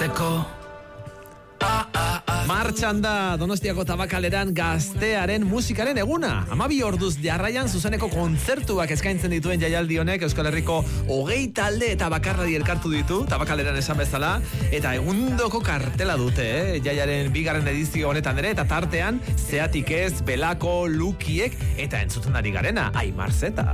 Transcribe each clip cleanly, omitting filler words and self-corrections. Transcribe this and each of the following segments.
egiteko. Martxan da Donostiako Tabakaleran gaztearen musikaren eguna. 12 orduz jarraian zuzeneko kontzertuak eskaintzen dituen jaialdi honek Euskal Herriko 20 talde eta bakarrari elkartu ditu, Tabakaleran esan bezala, eta egundoko kartela dute, jaiaren 2. edizio honetan ere, eta tartean Zeatik Ez, Belako, Lukiek, eta entzuten ari garena, Aimar Zeta.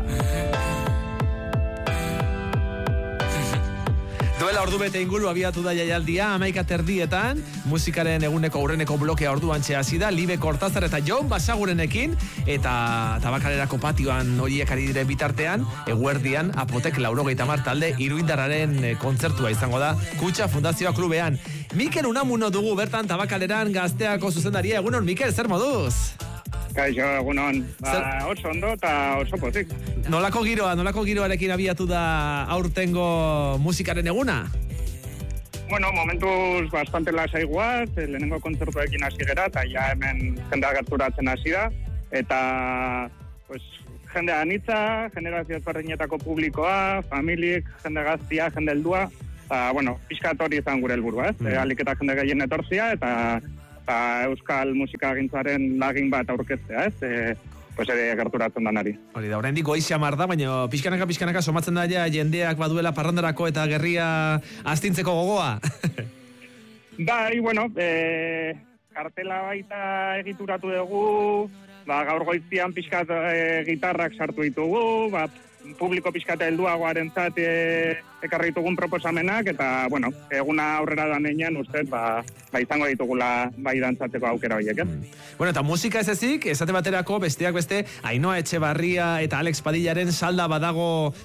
Duela ordu bete inguru abiatu da jaialdia, 11:30, musikaren eguneko aurreneko blokea orduantxe hasi da, Libe Kortazar eta Jon Basagurenekin, eta Tabakalerako patioan horiek ari dire bitartean, eguerdian Apotek 90 talde Iruindarraren kontzertua izango da, Kutxa Fundazioa klubean. Mikel Unamuno dugu bertan Tabakaleran gazteako zuzendaria. Egunon, Mikel, zer moduz? Kaixo, egunon. Oso ondo eta oso pozik. Nolako giroarekin abiatu da aurtengo musikaren eguna? Bueno, momentuz bastante lasai guaz, lehenengo kontzertuekin hasi gera, eta ja hemen jendea gerturatzen hasi da, eta pues, jende anitza, generazio ezberdinetako publikoa, familiek, jende gaztia, jende heldua, eta, bueno, pixkat hori izan gure helburua, alik eta jende gehien etortzia, eta euskal musikagintzaren lagin bat aurkeztea, pues ere gerturatzen danari. Hori da, oraindik goizia mar da, baina pixkanaka somatzen da ja jendeak baduela parrandarako eta gerria astintzeko gogoa. Bai, bueno, kartela baita egituratu dugu, gaur goizian pixkat gitarrak sartu ditugu, publiko pixkate helduagoaren zat ekarri ditugun proposamenak, eta, bueno, eguna aurrera danean ustez, izango ditugula bai dantzatzeko aukera horiek, Bueno, eta musika ez ezik, esate baterako besteak beste, Ainhoa Etxebarria eta Alex Padillaren salda badugu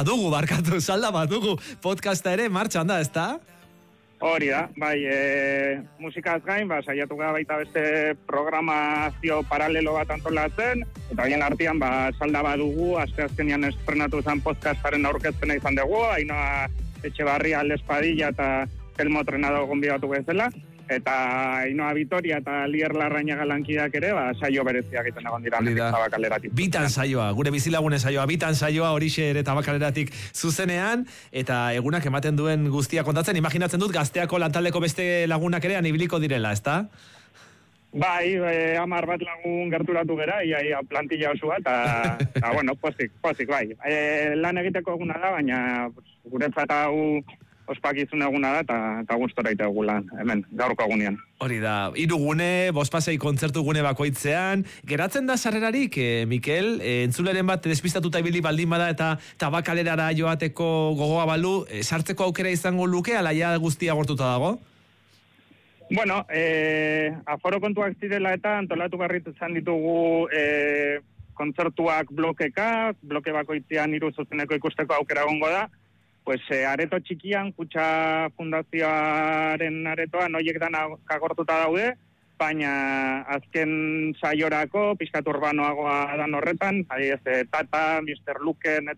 podcasta ere martxan da, ezta? Hori da, bai, musikaz gain, saiatu gara baita beste programazio paralelo bat antolatzen, eta horien artean, salda badugu, asteazkenean estrenatu zen podcastaren aurkezpena izan dugu, Ainhoa Etxebarria, Alex Padilla eta Elmo Trenado gonbidatu bezala, eta Ainhoa Vitoria eta Lier Larrañaga lankideak ere, saio bereziak egiten egon dira Tabakaleratik. Bitan saioa, gure bizilagunen saioa, bitan saioa horixe ere Tabakaleratik zuzenean, eta egunak ematen duen guztia kontatzen, imaginatzen dut gazteako lantaldeko beste lagunak ere anibiliko direla, ezta? Bai, 10 bat lagun gerturatu gera, ia plantilla osua, eta bueno, pozik, bai. Lan egiteko eguna da, baina guretzat hau ospakizun eguna da, eta gustora ite lan, hemen, gaurko egunean. Hori da, 3 gune, 5 pasei kontzertu gune bakoitzean, geratzen da sarrerarik, Mikel, entzuleren bat despistatuta ibili baldin bada eta Tabakalerara joateko gogoa balu, sartzeko aukera izango luke, ala ja guztia gortuta dago? Bueno, aforo kontuak zirela eta antolatu garritu izan ditugu kontzertuak bloke bakoitzean 3 zuzeneko ikusteko aukera egongo da, pues areto txikian, Kutxa Fundazioaren aretoan horiek dana kagortuta daude, baina azken saiorako, pixkat urbanoagoa dan horretan, Tata, Mr. Luken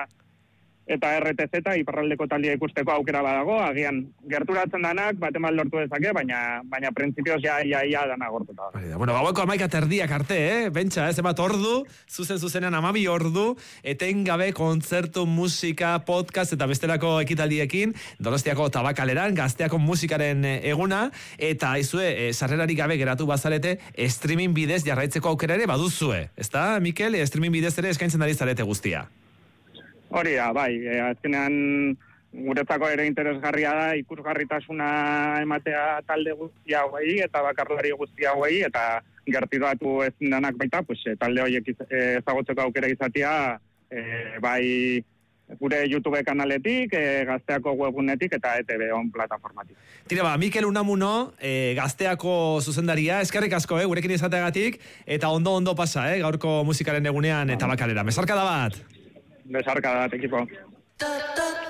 eta RTZ, iparraldeko talia ikusteko aukera badago, agian gerturatzen danak, baten lortu dezake, baina printzipioz ja dana gortuta. Bueno, gaueko 11:30 arte, bentsa, ebat ordu, zuzenean 12 ordu, etengabe kontzertu, musika, podcast eta bestelako ekitaldiekin, Donostiako Tabakaleran, gazteako musikaren eguna, eta aizue, sarrerarik gabe geratu bazarete, streaming bidez jarraitzeko aukera ere baduzue, ezta, Mikel? Streaming bidez ere eskaintzen ari zarete guztia. Hori da, bai, azkenean guretzako ere interesgarria da ikusgarritasuna ematea talde guztia hauei eta bakarlari guztia hauei, eta gertiratu ezin danak baita, pues, talde horiek ezagotzeko aukera izatea, bai gure YouTube kanaletik, gazteako webunetik eta ETV on plataformatik. Tira Mikel Unamuno, gazteako zuzendaria, eskerrik asko, gurekin izateagatik, eta ondo pasa, gaurko musikaren egunean Tabakalera. Besarkada bat! Besarkada bat, ekipo.